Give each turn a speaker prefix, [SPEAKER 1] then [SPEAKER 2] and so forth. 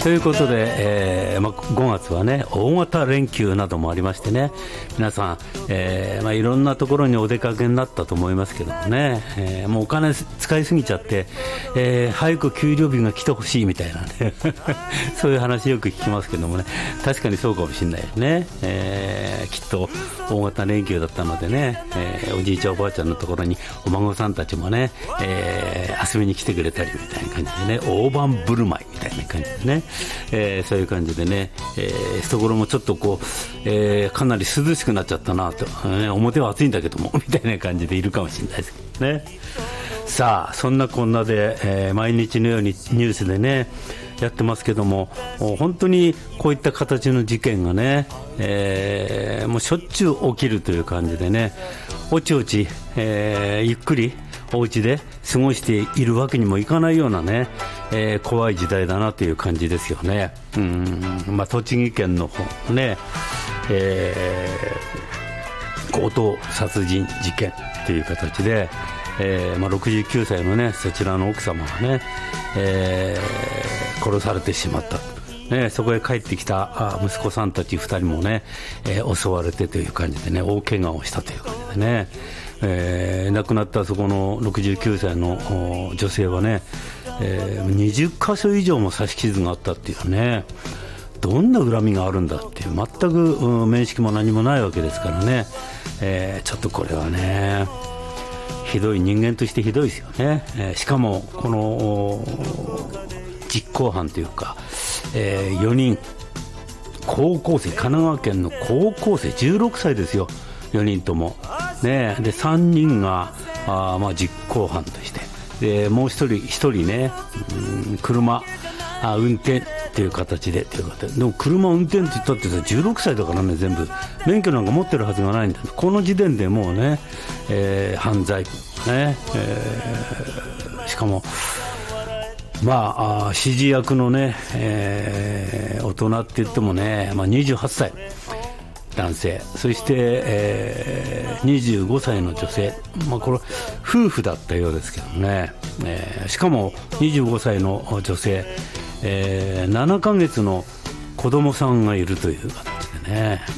[SPEAKER 1] ということで、5月はね大型連休などもありましてね、皆さん、いろんなところにお出かけになったと思いますけどもね、もうお金使いすぎちゃって、早く給料日が来てほしいみたいなねそういう話よく聞きますけどもね、確かにそうかもしれないですね。きっと大型連休だったのでね、おじいちゃんおばあちゃんのところにお孫さんたちもね、遊びに来てくれたりみたいな感じでね、大盤振る舞いみたいな感じでね、そういう感じでね、懐もちょっとこう、かなり涼しくなっちゃったなと、表は暑いんだけどもみたいな感じでいるかもしれないですけどね。さあそんなこんなで、毎日のようにニュースでねやってますけども、本当にこういった形の事件がね、もうしょっちゅう起きるという感じでね、おちおち、ゆっくりお家で過ごしているわけにもいかないようなね、怖い時代だなという感じですよね。栃木県の方ね、強盗殺人事件という形で、69歳のねそちらの奥様がね、殺されてしまった、そこへ帰ってきた息子さんたち2人もね、襲われてという感じでね、大怪我をしたという感じでね、亡くなったそこの69歳の女性はね、20箇所以上も刺し傷があったっていうね、どんな恨みがあるんだっていう、全く、面識も何もないわけですからね、ちょっとこれはねひどい、人間としてひどいですよね。しかもこの実行犯というか、4人高校生、神奈川県の高校生16歳ですよ、4人とも、ね、で3人が実行犯として、でもう1人ね、車運転っていう形ででも車運転って言ったってさ16歳だからね、全部免許なんか持ってるはずがないんだ。この時点でもうね、犯罪ね、しかも指示役のね、大人って言ってもね、28歳男性、そして、25歳の女性、これ夫婦だったようですけどね、しかも25歳の女性、7ヶ月の子供さんがいるという形でね、